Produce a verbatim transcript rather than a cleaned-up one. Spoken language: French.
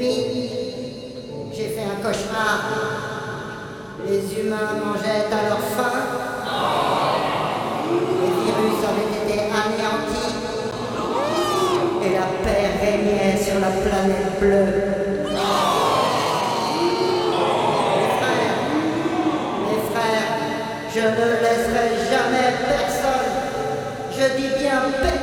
nuit, j'ai fait un cauchemar. Les humains mangeaient à leur faim. Les virus avaient été anéantis. Et la paix régnait sur la planète bleue. Mes frères, mes frères, je ne laisserai jamais personne, je dis bien personne,